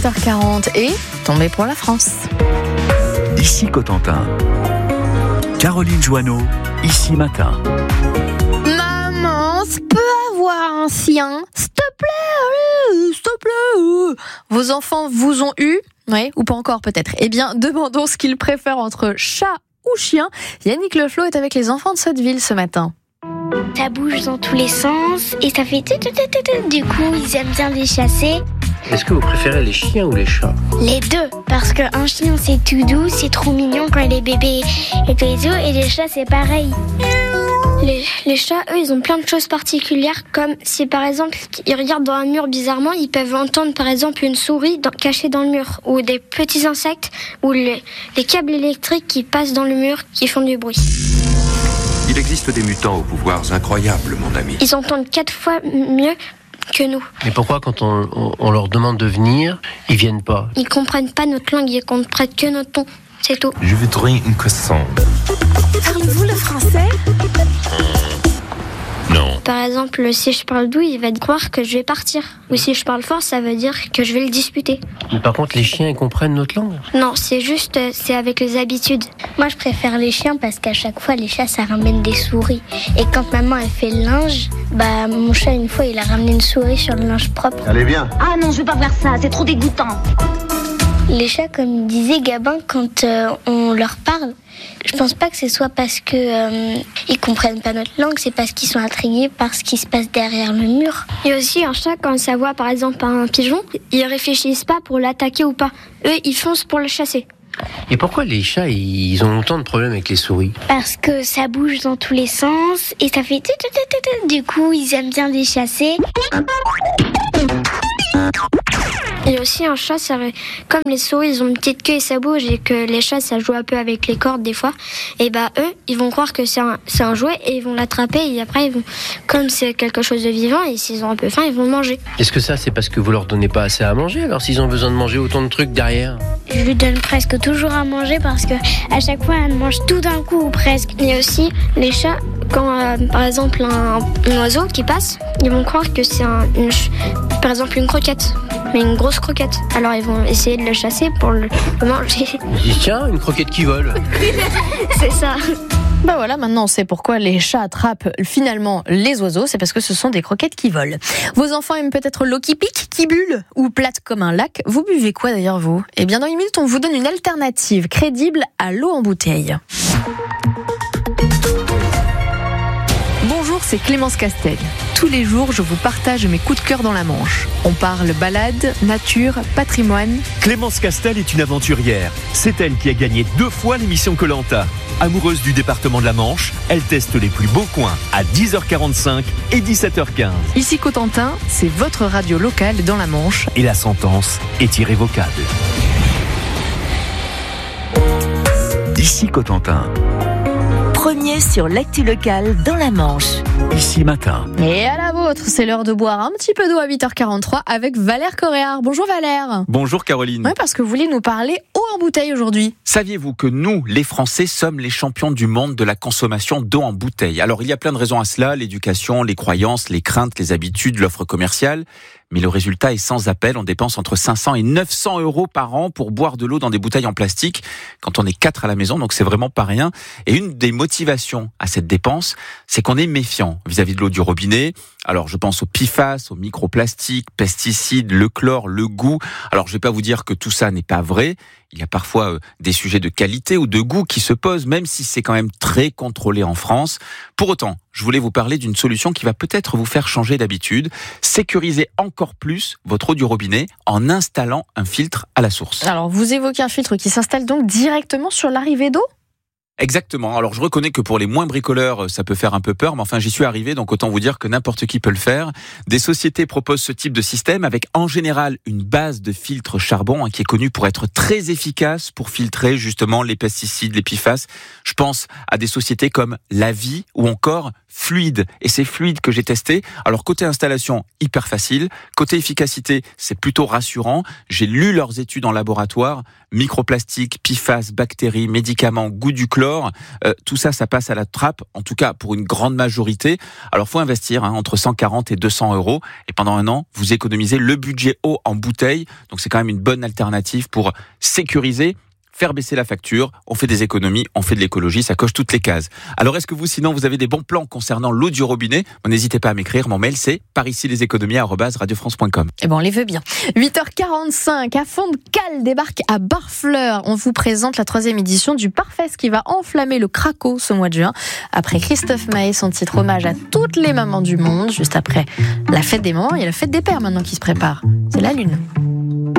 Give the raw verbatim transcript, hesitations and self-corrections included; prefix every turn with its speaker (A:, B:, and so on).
A: huit heures quarante et tombé pour la France.
B: Ici Cotentin. Caroline Joanneau, Ici Matin.
A: Maman, je peux avoir un sien? S'il te plaît, allez, s'il te plaît. Vos enfants vous ont eu? Oui, ou pas encore peut-être. Eh bien, demandons ce qu'ils préfèrent entre chat ou chien. Yannick Leflo est avec les enfants de Sotteville ce matin.
C: Ça bouge dans tous les sens et ça fait tout, tout, tout, tout, tout. Du coup, ils aiment bien les chasser.
D: Est-ce que vous préférez les chiens ou les chats?
C: Les deux, parce qu'un chien c'est tout doux, c'est trop mignon quand il est bébé et tout, et les chats c'est pareil. Les, les chats, eux, ils ont plein de choses particulières, comme si par exemple ils regardent dans un mur bizarrement, ils peuvent entendre par exemple une souris dans, cachée dans le mur, ou des petits insectes, ou les, les câbles électriques qui passent dans le mur, qui font du bruit.
E: Il existe des mutants aux pouvoirs incroyables, mon ami.
C: Ils entendent quatre fois mieux que nous.
D: Mais pourquoi quand on, on, on leur demande de venir, ils viennent pas?
C: Ils comprennent pas notre langue, ils comprennent que notre ton, c'est tout.
F: Je voudrais une croissant.
A: Parlez-vous le français?
D: Non.
C: Par exemple, si je parle doux, il va croire que je vais partir. Ou si je parle fort, ça veut dire que je vais le disputer.
D: Mais par contre, les chiens, ils comprennent notre langue?
C: Non, c'est juste, c'est avec les habitudes. Moi, je préfère les chiens parce qu'à chaque fois, les chats, ça ramène des souris. Et quand maman, elle fait le linge, bah, mon chat, une fois, il a ramené une souris sur le linge propre.
E: Allez bien.
G: Ah non, je veux pas voir ça, c'est trop dégoûtant.
C: Les chats, comme disait Gabin, quand euh, on leur parle, je pense pas que ce soit parce que euh, ils comprennent pas notre langue, c'est parce qu'ils sont intrigués par ce qui se passe derrière le mur. Et aussi un chat, quand ça voit par exemple un pigeon, ils réfléchissent pas pour l'attaquer ou pas. Eux, ils foncent pour le chasser.
D: Et pourquoi les chats, ils ont autant de problèmes avec les souris?
C: Parce que ça bouge dans tous les sens et ça fait tout, tout, tout, tout, tout. Du coup, ils aiment bien les chasser. Et aussi un chat, ça, comme les souris, ils ont une petite queue et ça bouge, et que les chats, ça joue un peu avec les cordes des fois, et bah eux, ils vont croire que c'est un, c'est un jouet et ils vont l'attraper, et après, ils vont, comme c'est quelque chose de vivant, et s'ils ont un peu faim, ils vont le manger.
D: Est-ce que ça, c'est parce que vous leur donnez pas assez à manger, alors s'ils ont besoin de manger autant de trucs derrière?
C: Je lui donne presque toujours à manger parce que à chaque fois, elle mange tout d'un coup ou presque. Et aussi, les chats, quand euh, par exemple un, un oiseau qui passe, ils vont croire que c'est un, une, par exemple une croquette. Mais une grosse croquette. Alors ils vont essayer de le chasser pour le, le manger.
D: Ils disent tiens, une croquette qui vole.
C: C'est ça.
A: Bah voilà, maintenant on sait pourquoi les chats attrapent finalement les oiseaux, c'est parce que ce sont des croquettes qui volent. Vos enfants aiment peut-être l'eau qui pique, qui bulle ou plate comme un lac. Vous buvez quoi d'ailleurs vous? Eh bien dans une minute on vous donne une alternative crédible à l'eau en bouteille. Bonjour, c'est Clémence Castel. Tous les jours, je vous partage mes coups de cœur dans la Manche. On parle balade, nature, patrimoine.
B: Clémence Castel est une aventurière. C'est elle qui a gagné deux fois l'émission Koh-Lanta. Amoureuse du département de la Manche, elle teste les plus beaux coins à dix heures quarante-cinq et dix-sept heures quinze.
A: Ici Cotentin, c'est votre radio locale dans la Manche.
B: Et la sentence est irrévocable. Ici Cotentin.
H: Premier sur l'actu locale dans la Manche.
B: Ici Matin.
A: Et à la vôtre, c'est l'heure de boire un petit peu d'eau à huit heures quarante-trois avec Valère Coréard. Bonjour Valère.
I: Bonjour Caroline.
A: Oui, parce que vous voulez nous parler eau en bouteille aujourd'hui.
I: Saviez-vous que nous, les Français, sommes les champions du monde de la consommation d'eau en bouteille? Alors il y a plein de raisons à cela, l'éducation, les croyances, les craintes, les habitudes, l'offre commerciale. Mais le résultat est sans appel, on dépense entre cinq cents et neuf cents euros par an pour boire de l'eau dans des bouteilles en plastique quand on est quatre à la maison, donc c'est vraiment pas rien. Et une des motivations à cette dépense, c'est qu'on est méfiant vis-à-vis de l'eau du robinet. Alors je pense aux P F A S, aux microplastiques, pesticides, le chlore, le goût. Alors je vais pas vous dire que tout ça n'est pas vrai. Il y a parfois euh, des sujets de qualité ou de goût qui se posent, même si c'est quand même très contrôlé en France. Pour autant, je voulais vous parler d'une solution qui va peut-être vous faire changer d'habitude. Sécuriser encore plus votre eau du robinet en installant un filtre à la source.
A: Alors vous évoquez un filtre qui s'installe donc directement sur l'arrivée d'eau ?
I: Exactement. Alors je reconnais que pour les moins bricoleurs, ça peut faire un peu peur, mais enfin j'y suis arrivé, donc autant vous dire que n'importe qui peut le faire. Des sociétés proposent ce type de système avec en général une base de filtre charbon hein, qui est connue pour être très efficace pour filtrer justement les pesticides, les P F A S. Je pense à des sociétés comme La Vie ou encore fluide. Et c'est fluide que j'ai testé. Alors côté installation, hyper facile. Côté efficacité, c'est plutôt rassurant. J'ai lu leurs études en laboratoire. Microplastiques, P F A S, bactéries, médicaments, goût du chlore. Euh, tout ça, ça passe à la trappe. En tout cas, pour une grande majorité. Alors faut investir hein, entre cent quarante et deux cents euros. Et pendant un an, vous économisez le budget eau en bouteille. Donc c'est quand même une bonne alternative pour sécuriser, faire baisser la facture, on fait des économies, on fait de l'écologie, ça coche toutes les cases. Alors est-ce que vous, sinon, vous avez des bons plans concernant l'eau du robinet ? Bon, n'hésitez pas à m'écrire, mon mail c'est par ici les économies arobase radio france point com.
A: Eh ben, on les veut bien. huit heures quarante-cinq, à fond de cale débarque à Barfleur. On vous présente la troisième édition du Parfest qui va enflammer le Craco ce mois de juin. Après Christophe Maé, son titre hommage à toutes les mamans du monde. Juste après la fête des mamans, il y a la fête des pères maintenant qui se prépare. C'est la lune.